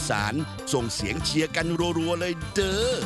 สานส่งเสียงเชียร์กันรัวๆเลยเด้อ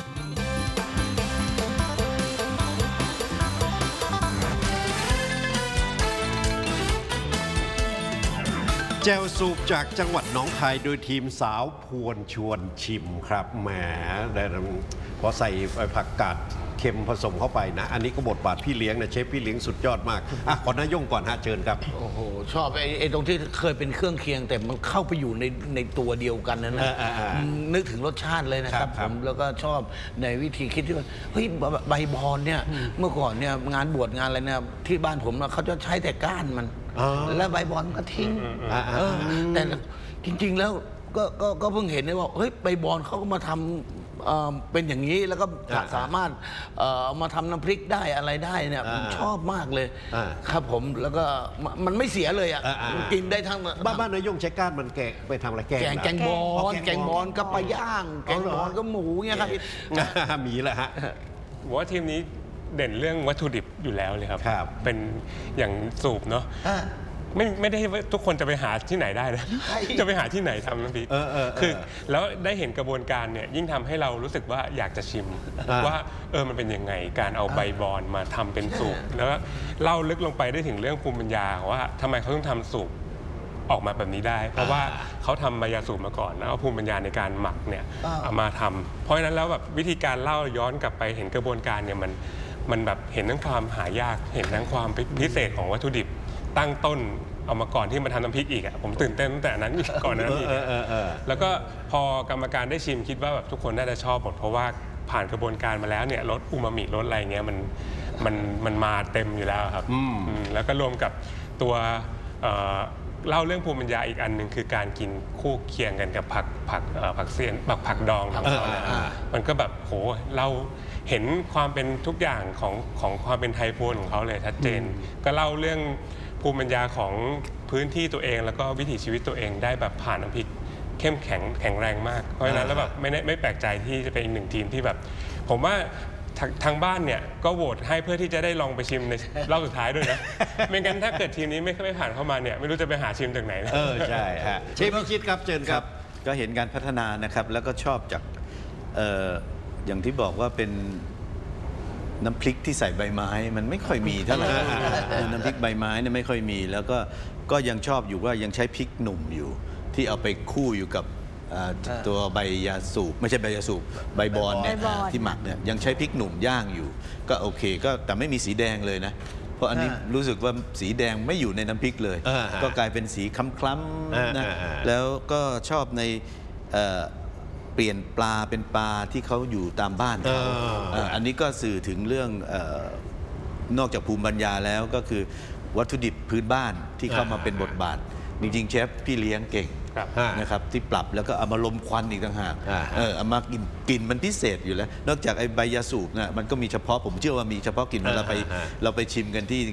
แจ่วสูบจากจังหวัดหนองคายโดยทีมสาวพวนชวนชิมครับแหมได้พอใส่ผักกาดเค็มผสมเข้าไปนะอันนี้ก็บทบาทพี่เลี้ยงนะเชฟพี่เลี้ยงสุดยอดมากอ่ะขอนายงก่อนฮะเชิญครับโอ้โหชอบไอ้ตรงที่เคยเป็นเครื่องเคียงแต่มันเข้าไปอยู่ในตัวเดียวกันนะนึกถึงรสชาติเลยนะครับผมแล้วก็ชอบในวิธีคิดที่ว่าเฮ้ยใบบอนเนี่ยเมื่อก่อนเนี่ยงานบวชงานอะไรเนี่ยที่บ้านผมเขาจะใช้แต่ก้านมันแล้วใบบอนก็ทิ้งแต่จริงๆแล้วก็เพิ่งเห็นได้ว่าเฮ้ยใบบอนเขาก็มาทำเป็นอย่างนี้แล้วก็สามารถมาทำน้ำพริกได้อะไรได้เนี่ยผมชอบมากเลยครับผมแล้วก็มันไม่เสียเลยอ่ะกินได้ทั้งบ้านนายงใช้ก้านมันแกะไปทำอะไรแกงบอนก็ปลาย่างแกงบอนก็หมูเงี้ยครับมีแหละฮะว่าทีมนี้เด่นเรื่องวัตถุดิบอยู่แล้วเลยครับเป็นอย่างสูบเนาะไม่ได้ทุกคนจะไปหาที่ไหนได้นะจะไปหาที่ไหนทำน้ำพริกคือแล้วได้เห็นกระบวนการเนี่ยยิ่งทำให้เรารู้สึกว่าอยากจะชิมว่ามันเป็นยังไงการเอาใบบอนมาทำเป็นสูบแล้วเล่าลึกลงไปได้ถึงเรื่องภูมิปัญญาว่าทำไมเขาต้องทำสูบออกมาแบบนี้ได้เพราะว่าเขาทำใบยาสูบมาก่อนแล้วเอาภูมิปัญญาในการหมักเนี่ยเอามาทำเพราะฉะนั้นแล้วแบบวิธีการเล่าย้อนกลับไปเห็นกระบวนการเนี่ยมันแบบเห็นทั้งความหายากเห็นทั้งความพิเศษของวัตถุดิบตั้งต้นเอามาก่อนที่มาทำน้ำพริกอีกผมตื่นเต้นตั้งแต่นั้นก่อนนั้นอีกแล้วก็พอกรรมการได้ชิมคิดว่าแบบทุกคนน่าจะชอบหมดเพราะว่าผ่านกระบวนการมาแล้วเนี่ยรสอูมามิรสอะไรเงี้ยมันมาเต็มอยู่แล้วครับแล้วก็รวมกับตัวเล่าเรื่องภูมิปัญญาอีกอันหนึ่งคือการกินคู่เคียงกันกับผักเสี้ยนผักดองของเขาเนี่ยมันก็แบบโหเราเห็นความเป็นทุกอย่างของความเป็นไทยพวนของเขาเลยชัดเจนก็เล่าเรื่องภูมิปัญญาของพื้นที่ตัวเองแล้วก็วิถีชีวิตตัวเองได้แบบผ่านน้ำพริกเข้มแข็งแรงมากเพราะฉะนั้นแล้วแบบไม่แปลกใจที่จะเป็นอีกหนึ่งทีมที่แบบผมว่าทางบ้านเนี่ยก็โหวตให้เพื่อที่จะได้ลองไปชิมในรอบสุดท้ายด้วยนะไม่งั้นถ้าเกิดทีมนี้ไม่ผ่านเข้ามาเนี่ยไม่รู้จะไปหาชิมจากไหนนะใช่ฮะเชฟพิชิตครับเชิญครับก็เห็นการพัฒนานะครับแล้วก็ชอบจากอย่างที่บอกว่าเป็นน้ำพริกที่ใส่ใบไม้มันไม่ค่อยมีเท่าไหร่น้ำพริกใบไม้เนี่ยไม่ค่อยมีแล้วก็ยังชอบอยู่ว่ายังใช้พริกหนุ่มอยู่ที่เอาไปคู่อยู่กับตัวใบยาสูบไม่ใช่ใบยาสูบใบบอนเนี่ยที่หมักเนี่ยยังใช้พริกหนุ่มย่างอยู่ก็โอเคก็แต่ไม่มีสีแดงเลยนะเพราะอันนี้รู้สึกว่าสีแดงไม่อยู่ในน้ำพริกเลยก็กลายเป็นสีคล้ำๆนะแล้วก็ชอบในเปลี่ยนปลาเป็นปลาที่เขาอยู่ตามบ้านเขาอันนี้ก็สื่อถึงเรื่องนอกจากภูมิปัญญาแล้วก็คือวัตถุดิบพื้นบ้านที่เข้ามาเป็นบทบาทจริงๆเชฟพี่เลี้ยงเก่งนะครับที่ปรับแล้วก็เอามาลมควันอีกต่างหากเอามากลิ่นมันพิเศษอยู่แล้วนอกจากไอ้ใบยาสูบนะมันก็มีเฉพาะผมเชื่อว่ามีเฉพาะกลิ่นเวลาเราไปชิมกันที่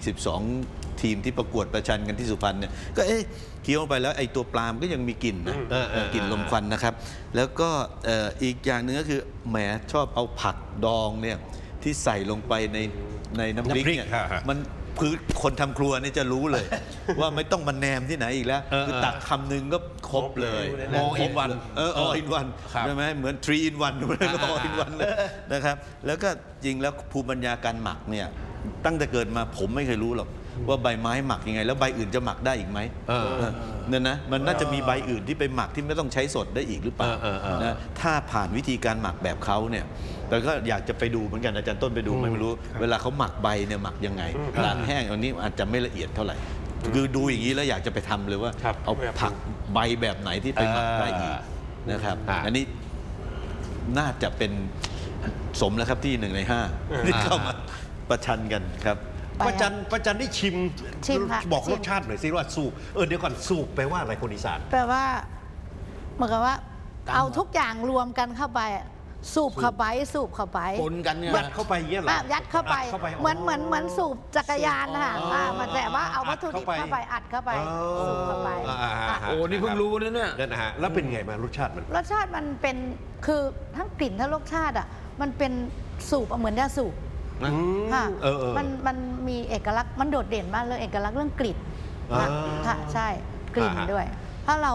12ทีมที่ประกวดประชันกันที่สุพรรณเนี่ยก็เคี้ยวไปแล้วไอ้ตัวปลามก็ยังมีกลิ่นนะกลิ่นลมควันนะครับแล้วก็อีกอย่างหนึ่งก็คือแหมชอบเอาผักดองเนี่ยที่ใส่ลงไปในน้ำพริกเนี่ยมันคือคนทำครัวนี่จะรู้เลย ว่าไม่ต้องมาแนมที่ไหนอีกแล้วคือตักคำหนึ่งก็ครบเลย all in one all in one ใช่ไหมเหมือน 3 in 1 all in one เลยนะครับแล้วก็จริงแล้วภูมิปัญญาการหมักเนี่ยตั้งแต่เกิดมาผมไม่เคยรู้หรอกว่าใบไม้หมักยังไงแล้วใบอื่นจะหมักได้อีกไหมเนี่ยนะมันน่าจะมีใบอื่นที่ไปหมักที่ไม่ต้องใช้สดได้อีกหรือเปล่านะถ้าผ่านวิธีการหมักแบบเขาเนี่ยแต่ก็อยากจะไปดูเหมือนกันอาจารย์ต้นไปดูไม่รู้เวลาเขาหมักใบเนี่ยหมักยังไงตากแห้งอันนี้อาจจะไม่ละเอียดเท่าไหร่คือดูอย่างนี้แล้วอยากจะไปทำเลยว่าเอาผักใบแบบไหนที่ไปหมักได้อีกนะครับอันนี้น่าจะเป็นสมแล้วครับที่1 ใน 5ที่เข้ามาประชันกันครับประจันได้ชิมบอกรสชาติหน่อยสิว่าสูบเดี๋ยวก่อนสูบแปลว่าอะไรคนอีสานแปลว่าเหมือนกับว่าเอาทุกอย่างรวมกันเข้าไปสูบเข้าไปปนกันเนี่ยยัดเข้าไปเงี้ยหรอยัดเข้าไปเหมือนสูบจักรยานนะคะมันแต่ว่าเอาวัตถุดิบเข้าไปอัดเข้าไปสูบเข้าไปโอ้นี่เพิ่งรู้นะเนี่ยนั่นนะฮะแล้วเป็นไงมารสชาติมันเป็นคือทั้งกลิ่นทั้งรสชาติมันเป็นสูบเหมือนยาสูบค่ะมันมีเอกลักษณ์มันโดดเด่นมากเรื่องเอกลักษณ์เรื่องกลิ่นค่ะใช่กลิ่นด้วยถ้าเรา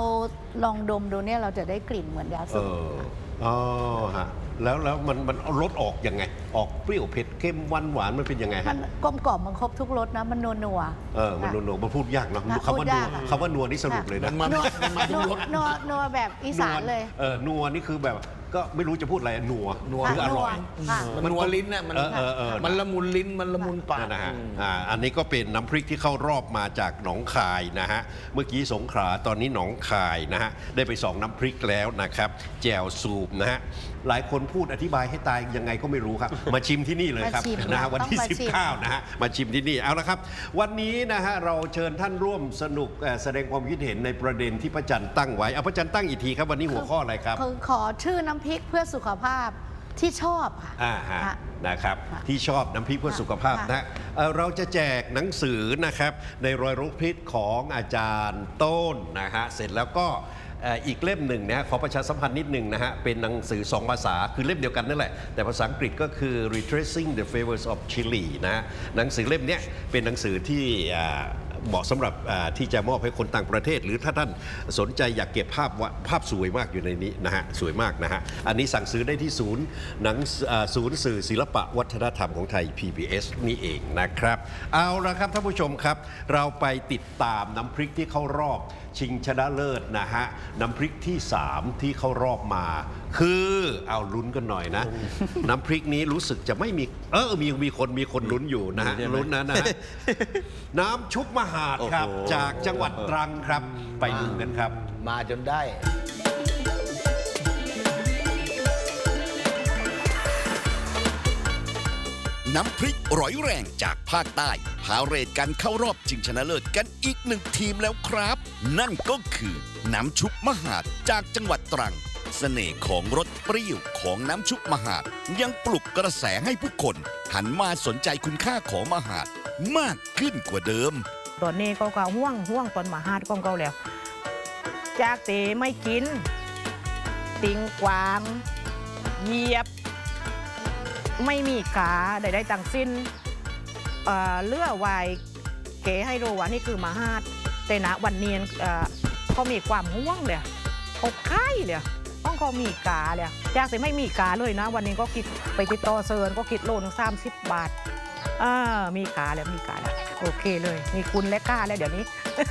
ลองดมดูเนี่ยเราจะได้กลิ่นเหมือนยาสูบอ๋อฮะแล้วมันรสออกยังไงออกเปรี้ยวเผ็ดเค็มหวานมันเป็นยังไงมัฮะนกลมกล่อมมันครบทุกรสนะมันนัวมันนัวมันพูดยากเนาะคำว่านัวนี่สรุปเลยนะนัวแบบอีสานเลยนัวนี่คือแบบก็ไม่รู้จะพูดอะไรนัวคืออร่อยมันนัวลิ้นน่ะมันละมุนลิ้นมันละมุนปากนะฮะอันนี้ก็เป็นน้ำพริกที่เข้ารอบมาจากหนองคายนะฮะเมื่อกี้สงขลาตอนนี้หนองคายนะฮะได้ไป2น้ำพริกแล้วนะครับแจ่วสูบนะฮะหลายคนพูดอธิบายให้ตายยังไงก็ไม่รู้ครับมาชิมที่นี่เลยครับนะฮะวันที่19นะฮะมาชิมที่นี่เอาละครับวันนี้นะฮะเราเชิญท่านร่วมสนุกแสดงความคิดเห็นในประเด็นที่พระจันทร์ตั้งไว้เอาพระจันทร์ตั้งอีกทีครับวันนี้หัวข้ออะไรครับขอชื่อน้ำพริกเพื่อสุขภาพที่ชอบค่ะนะครับที่ชอบน้ำพริกเพื่อสุขภาพนะเราจะแจกหนังสือนะครับในรอยรู้พิษของอาจารย์ต้นนะฮะเสร็จแล้วก็อีกเล่มหนึ่งนะขอประชาสัมพันธ์นิดหนึ่งนะฮะเป็นหนังสือ2ภาษาคือเล่มเดียวกันนั่นแหละแต่ภาษาอังกฤษก็คือ Retracing the Flavors of Chile นะหนังสือเล่มนี้เป็นหนังสือที่เหมาะสำหรับที่จะมอบให้คนต่างประเทศหรือถ้าท่านสนใจอยากเก็บภาพสวยมากอยู่ในนี้นะฮะสวยมากนะฮะอันนี้สั่งซื้อได้ที่ศูนย์สื่อศิลปะวัฒนธรรมของไทย PBS นี่เองนะครับเอาละครับท่านผู้ชมครับเราไปติดตามน้ำพริกที่เข้ารอบชิงชนะเลิศนะฮะน้ำพริกที่3ที่เข้ารอบมาคือเอาลุ้นกันหน่อยนะน้ำพริกนี้รู้สึกจะไม่มีมีคนลุ้นอยู่นะฮะลุ้นนะน้ำชุบมหาดครับจากจังหวัดตรังครับไปดูกันครับมาจนได้น้ำพริกร้อยแรงจากภาคใต้พาเรดกันเข้ารอบชิงชนะเลิศกันอีก1ทีมแล้วครับนั่นก็คือน้ำชุบมหาดจากจังหวัดตรังเสน่ห์ของรสเปรี้ยวของน้ำชุบมหาดยังปลุกกระแสให้ผู้คนหันมาสนใจคุณค่าของมหาดมากขึ้นกว่าเดิมตอนนี้ก็ห่วงตอนมหาดของเขาแล้วจากเตไม่กินติงกวางเหยียบไม่มีขาใดๆต่างสิ้นเลือวายเก๋ให้รู้ว่านี่คือมหาดแต่ณวันนี้เขามีความห่วงเลยเขาไข้เลยต้องเขามีกาเลยจากแต่ไม่มีกาเลยนะวันนี้ก็คิดไปติดต่อเซิร์นก็คิดโลนึง30 บาทมีกาแล้วโอเคเลยมีคุณและกาแล้วเดี๋ยวนี้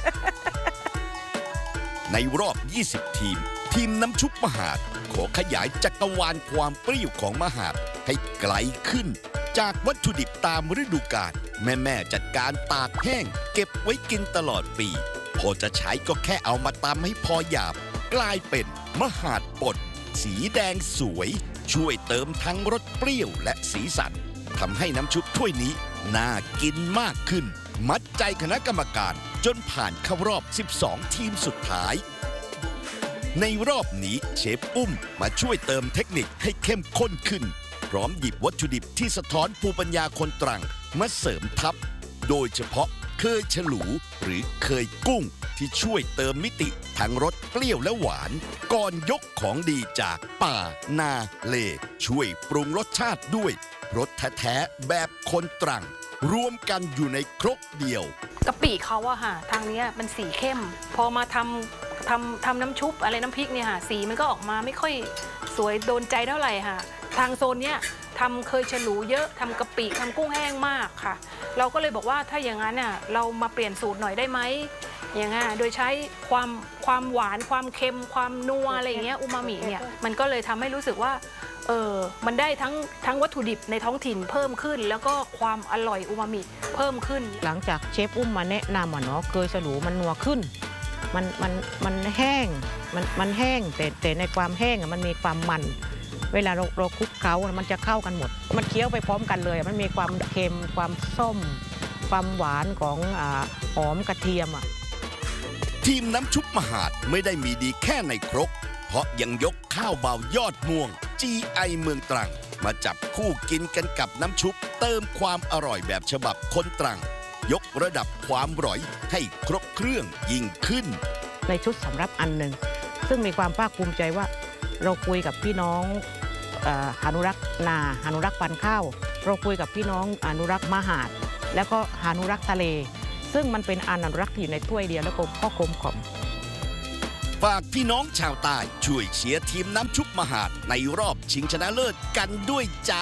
ในรอบ20ทีมน้ำชุบมหาดขอขยายจักรวาลความเปรี้ยวของมหาดให้ไกลขึ้นจากวัตถุดิบตามฤดูกาลแม่จัดการตากแห้งเก็บไว้กินตลอดปีพอจะใช้ก็แค่เอามาตำให้พอหยาบกลายเป็นมหาดป่นสีแดงสวยช่วยเติมทั้งรสเปรี้ยวและสีสันทำให้น้ำชุบถ้วยนี้น่ากินมากขึ้นมัดใจคณะกรรมการจนผ่านเข้ารอบ12ทีมสุดท้ายในรอบนี้เชฟอุ้มมาช่วยเติมเทคนิคให้เข้มข้นขึ้นพร้อมหยิบวัตถุดิบที่สะท้อนภูมิปัญญาคนตรังมาเสริมทับโดยเฉพาะเคยฉลูหรือเคยกุ้งที่ช่วยเติมมิติทั้งรสเปรี้ยวและหวานก่อนยกของดีจากป่านาเลช่วยปรุงรสชาติด้วยรสแท้ๆแบบคนตรังรวมกันอยู่ในครกเดียวกะปิเขาอะค่ะทางนี้มันสีเข้มพอมาทำน้ำชุบอะไรน้ำพริกเนี่ยค่ะสีมันก็ออกมาไม่ค่อยสวยโดนใจเท่าไหร่ค่ะทางโซนเนี้ยทำเคยฉลูเยอะทำกะปิทำกุ้งแห้งมากค่ะเราก็เลยบอกว่าถ้าอย่างนั้นน่ะเรามาเปลี่ยนสูตรหน่อยได้ไหมอย่างงี้โดยใช้ความหวานความเค็มความนัวอะไรอย่างเงี้ยอูมามิเนี่ยมันก็เลยทำให้รู้สึกว่ามันได้ทั้งวัตถุดิบในท้องถิ่นเพิ่มขึ้นแล้วก็ความอร่อยอูมามิเพิ่มขึ้นหลังจากเชฟอุ้มมาแนะนำเนาะเคยฉลูมันนัวขึ้นมันแห้งมันแห้งแต่ในความแห้งมันมีความมันเวลาเราคลุกเคล้ามันจะเข้ากันหมดมันเคี้ยวไปพร้อมกันเลยมันมีความเค็มความส้มความหวานของหอมกระเทียมทีมน้ำชุบมหาดไม่ได้มีดีแค่ในครกเพราะยังยกข้าวเบายอดม่วง GI เมืองตรังมาจับคู่กินกันกับน้ำชุบเติมความอร่อยแบบฉบับคนตรังยกระดับความอร่อยให้ครบเครื่องยิ่งขึ้นในชุดสำรับอันหนึ่งซึ่งมีความภาคภูมิใจว่าเราคุยกับพี่น้องอนุรักษ์นาอนุรักษ์พันธุ์ข้าวเราคุยกับพี่น้องอนุรักษ์มหาดแล้วก็อนุรักษ์ทะเลซึ่งมันเป็นอนุรักษ์ที่อยู่ในถ้วยเดียวแล้วก็กลมกล่อมฝากพี่น้องชาวใต้ช่วยเชียร์ทีมน้ำชุบมหาดในรอบชิงชนะเลิศกันด้วยจ้า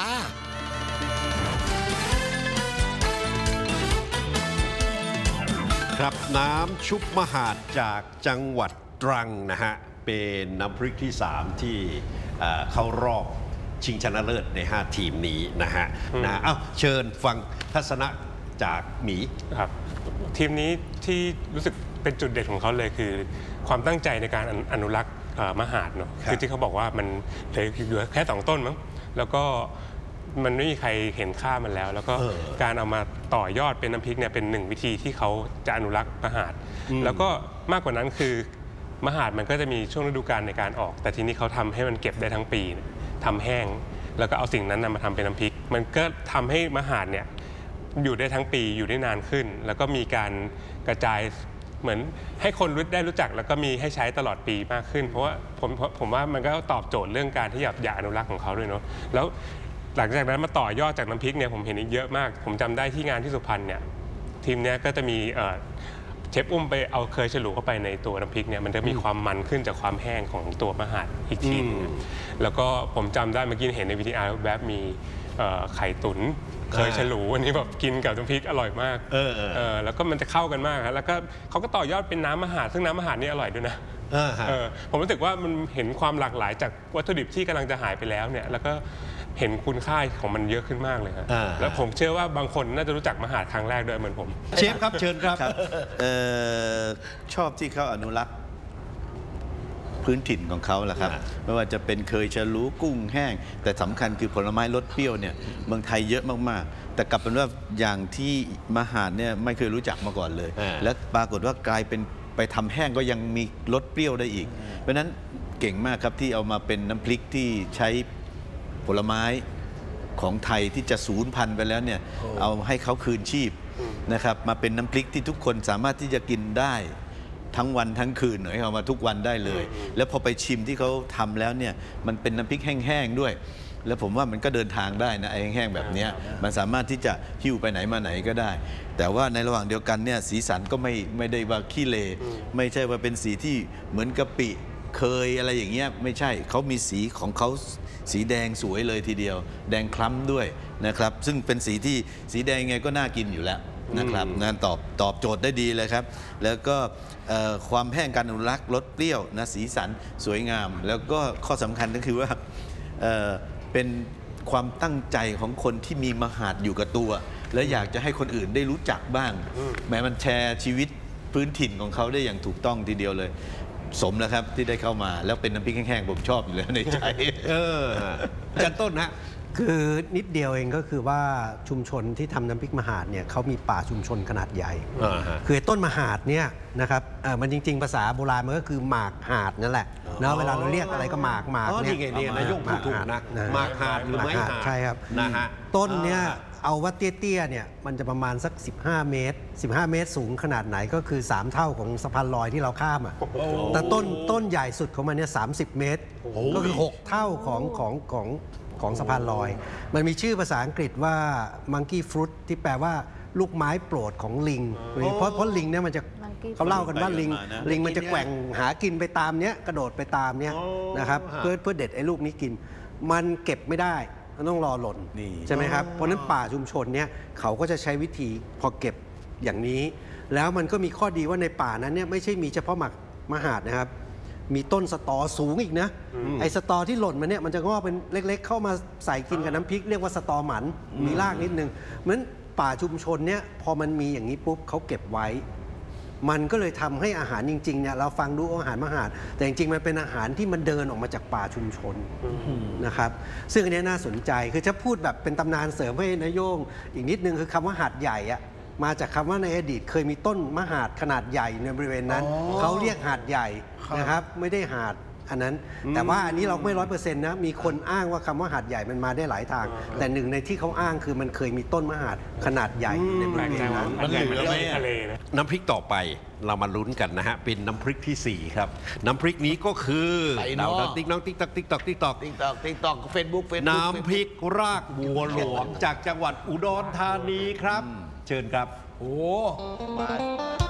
ครับน้ำชุบมหาดจากจังหวัดตรังนะฮะเป็นน้ำพริกที่ 3 ที่เข้ารอบชิงชนะเลิศใน 5 ทีมนี้นะฮะเอ้าเชิญฟังทัศนะจากหมีครับทีมนี้ที่รู้สึกเป็นจุดเด่นของเขาเลยคือความตั้งใจในการอนุรักษ์มหาดเนาะคือที่เขาบอกว่ามันเหลือแค่2 ต้นมั้งแล้วก็มันไม่มีใครเห็นค่ามันแล้วแล้วก็การเอามาต่อยอดเป็นน้ำพริกเนี่ยเป็น1 วิธีที่เขาจะอนุรักษ์มหาดแล้วก็มากกว่านั้นคือมหาดมันก็จะมีช่วงฤดูกาลในการออกแต่ทีนี้เขาทำให้มันเก็บได้ทั้งปีทำแห้งแล้วก็เอาสิ่งนั้นมาทำเป็นน้ำพริกมันก็ทำให้มหาดเนี่ยอยู่ได้ทั้งปีอยู่ได้นานขึ้นแล้วก็มีการกระจายเหมือนให้คนได้รู้จักแล้วก็มีให้ใช้ตลอดปีมากขึ้นเพราะว่าผมว่ามันก็ตอบโจทย์เรื่องการที่อยากอนุรักษ์ของเขาด้วยเนาะแล้วหลังจากนั้นมาต่อยอดจากน้ำพริกเนี่ยผมเห็นอีกเยอะมากผมจำได้ที่งานที่สุพรรณเนี่ยทีมเนี้ยก็จะมีเชฟอุ้มไปเอาเคยฉลูเข้าไปในตัวน้ำพริกเนี่ยมันจะมีความมันขึ้นจากความแห้งของตัวมหาดอีกทีนึงแล้วก็ผมจำได้เมื่อกี้เห็นในวิดีโอแบบมีไข่ตุ๋นเคยฉลูอันนี้แบบกินกับน้ำพริกอร่อยมากแล้วก็มันจะเข้ากันมากครับแล้วก็เขาก็ต่อยอดเป็นน้ำมหาดซึ่งน้ำมหาดนี่อร่อยด้วยนะผมรู้สึกว่ามันเห็นความหลากหลายจากวัตถุดิบที่กำลังจะหายไปแล้วเนี่ยแล้วก็เห็นคุณค่าของมันเยอะขึ้นมากเลยครับแล้วผมเชื่อว่าบางคนน่าจะรู้จักมหาดครั้งแรกด้วยเหมือนผมเชฟครับเชิญครับชอบที่เขาอนุรักษ์พื้นถิ่นของเขาแหละครับไม่ว่าจะเป็นเคยฉลูกุ้งแห้งแต่สำคัญคือผลไม้รสเปรี้ยวเนี่ยเมืองไทยเยอะมากๆแต่กลับเป็นว่าอย่างที่มหาดเนี่ยไม่เคยรู้จักมาก่อนเลยและปรากฏว่ากลายเป็นไปทำแห้งก็ยังมีรสเปรี้ยวได้อีกเพราะฉะนั้นเก่งมากครับที่เอามาเป็นน้ำพริกที่ใช้ผลไม้ของไทยที่จะสูญพันธุ์ไปแล้วเนี่ยเอาให้เขาคืนชีพนะครับมาเป็นน้ำพริกที่ทุกคนสามารถที่จะกินได้ทั้งวันทั้งคืนให้เอามาทุกวันได้เลยแล้วพอไปชิมที่เขาทำแล้วเนี่ยมันเป็นน้ำพริกแห้งๆด้วยแล้วผมว่ามันก็เดินทางได้นะไอ้แห้งๆแบบนี้มันสามารถที่จะหิ้วไปไหนมาไหนก็ได้แต่ว่าในระหว่างเดียวกันเนี่ยสีสันก็ไม่ได้ว่าขี้เลไม่ใช่ว่าเป็นสีที่เหมือนกะปิเคยอะไรอย่างเงี้ยไม่ใช่เขามีสีของเขาสีแดงสวยเลยทีเดียวแดงคล้ำด้วยนะครับซึ่งเป็นสีที่สีแดงไงก็น่ากินอยู่แล้วนะครับนั่นตอบโจทย์ได้ดีเลยครับแล้วก็ความแห้งการอนุรักษ์รสเปรี้ยวนะสีสันสวยงามแล้วก็ข้อสำคัญก็คือว่าเป็นความตั้งใจของคนที่มีมหาดอยู่กับตัวและอยากจะให้คนอื่นได้รู้จักบ้างแม้มันแชร์ชีวิตพื้นถิ่นของเขาได้อย่างถูกต้องทีเดียวเลยสมแล้วครับที่ได้เข้ามาแล้วเป็นน้ำพริกแห้งๆผมชอบอยู่แล้วในใจจันต้นฮะคือนิดเดียวเองก็คือว่าชุมชนที่ทำน้ำพริกมหาดเนี่ยเขามีป่าชุมชนขนาดใหญ่คือต้นมหาดเนี่ยนะครับมันจริงๆภาษาโบราณมันก็คือหมากหาดนั่นแหละเนาะเวลาเราเรียกอะไรก็หมากเนี่ยนายกพูดถูกนะหมากหาดหรือไม้หาดใช่ครับนะฮะต้นเนี่ยเอาว่าเตี้ยๆเนี่ยมันจะประมาณสัก15 เมตร15 เมตรสูงขนาดไหนก็คือ3 เท่าของสะพานลอยที่เราข้ามอ่ะแต่ต้นใหญ่สุดของมันเนี่ย30 เมตรก็คือ6 เท่าของสะพานลอยมันมีชื่อภาษาอังกฤษว่า monkey fruit ที่แปลว่าลูกไม้โปรดของลิงเพราะลิงเนี่ยมันจะเขาเล่ากันว่าลิงมันจะแกว่งหากินไปตามเนี้ยกระโดดไปตามเนี้ยนะครับเพื่อเด็ดไอ้ลูกนี้กินมันเก็บไม่ได้มันต้องรอหล่นใช่ไหมครับเพราะนั้นป่าชุมชนเนี่ยเขาก็จะใช้วิธีพอเก็บอย่างนี้แล้วมันก็มีข้อดีว่าในป่านั้นเนี่ยไม่ใช่มีเฉพาะมหาดนะครับมีต้นสตอสูงอีกนะไอ้สตอที่หล่นมาเนี่ยมันจะงอกเป็นเล็กๆเข้ามาใส่กินกับน้ำพริกเรียกว่าสตอหมันมีรากนิดนึงเหมือนป่าชุมชนเนี่ยพอมันมีอย่างนี้ปุ๊บเขาเก็บไว้มันก็เลยทำให้อาหารจริงๆเนี่ยเราฟังดูอาหารมหาดแต่จริงๆมันเป็นอาหารที่มันเดินออกมาจากป่าชุมชนนะครับซึ่งอันนี้น่าสนใจคือจะพูดแบบเป็นตำนานเสริมให้นายโยงอีกนิดนึงคือคำว่าหาดใหญ่อะมาจากคำว่าในอดีตเคยมีต้นมหาดขนาดใหญ่ในบริเวณนั้นเขาเรียกหาดใหญ่นะครับไม่ได้หาดอันนั้นแต่ว่าอันนี้เราไม่100%นะมีคนอ้างว่าคำว่าหาดใหญ่มันมาได้หลายทางแต่หนึ่งในที่เขาอ้างคือมันเคยมีต้นมหาดขนาดใหญ่ในบริเวณนั้นมันเหลือไม่ทะเลนะน้ำพริกต่อไปเรามาลุ้นกันนะฮะเป็นน้ำพริกที่4ครับน้ำพริกนี้ก็คือติ๊กตอกเฟซบุ๊กน้ำพริกรากบัวหลวงจากจังหวัดอุดรธานีครับเชิญครับโอ้